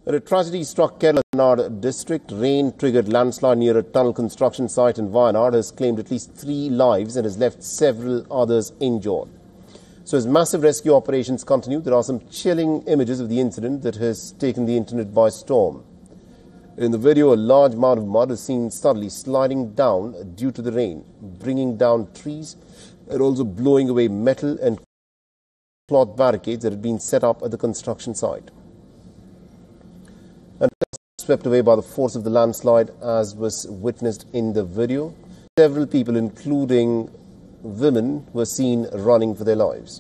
A tragedy struck Kerala Wayanad district. Rain triggered landslide near a tunnel construction site in Wayanad has claimed at least 3 lives and has left several others injured. So as massive rescue operations continue, there are some chilling images of the incident that has taken the internet by storm. In the video, a large amount of mud is seen suddenly sliding down due to the rain, bringing down trees and also blowing away metal and cloth barricades that had been set up at the construction site. And swept away by the force of the landslide, as was witnessed in the video. Several people, including women, were seen running for their lives.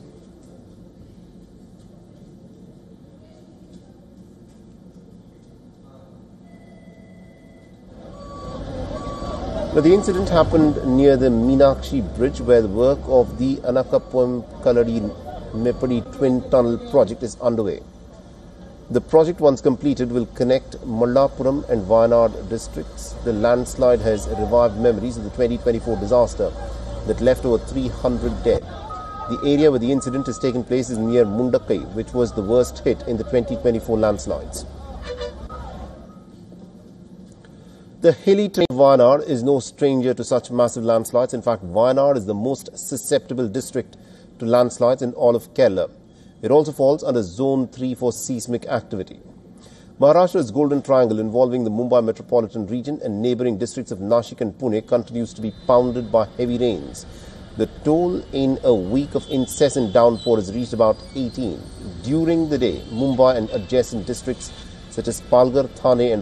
Now, the incident happened near the Meenakshi Bridge, where the work of the Anakappuram Kaladi Meppadi Twin Tunnel project is underway. The project, once completed, will connect Mallapuram and Wayanad districts. The landslide has revived memories of the 2024 disaster that left over 300 dead. The area where the incident has taken place is near Mundakai, which was the worst hit in the 2024 landslides. The hilly terrain of Wayanad is no stranger to such massive landslides. In fact, Wayanad is the most susceptible district to landslides in all of Kerala. It also falls under Zone 3 for seismic activity. Maharashtra's Golden Triangle, involving the Mumbai metropolitan region and neighbouring districts of Nashik and Pune, continues to be pounded by heavy rains. The toll in a week of incessant downpour has reached about 18. During the day, Mumbai and adjacent districts such as Palghar, Thane and